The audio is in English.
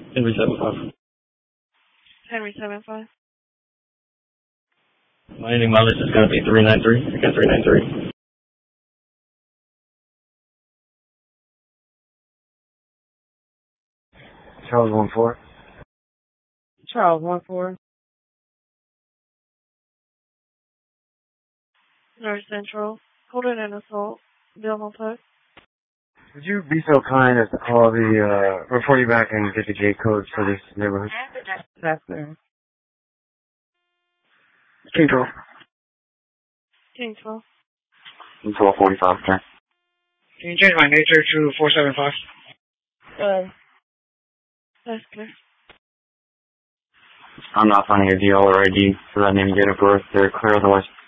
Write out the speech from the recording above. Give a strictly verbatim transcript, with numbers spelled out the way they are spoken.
Henry seven five. Henry seven five. My ending mileage is going to be three nine three. I got three nine three. Charles one four. Charles one four. North Central. Hold it in assault. Bill on post. Would you be so kind as to call the, uh, report you back and get the gate codes for this neighborhood? That's good. King twelve. King twelve. King twelve forty-five, okay. Can you change my nature to four seven five? Uh, that's clear. I'm not finding a D L or I D for that name and date of birth. They're clear otherwise.